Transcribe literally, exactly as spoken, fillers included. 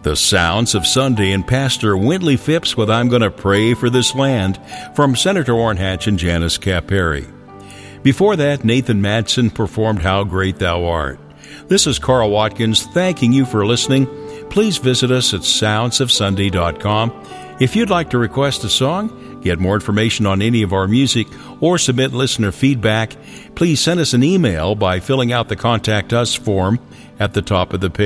The Sounds of Sunday and Pastor Wintley Phipps with I'm Gonna Pray for This Land from Senator Orrin Hatch and Janice Caperi. Before that, Nathan Madsen performed How Great Thou Art. This is Carl Watkins thanking you for listening. Please visit us at sounds of sunday dot com. If you'd like to request a song, get more information on any of our music, or submit listener feedback, please send us an email by filling out the Contact Us form at the top of the page.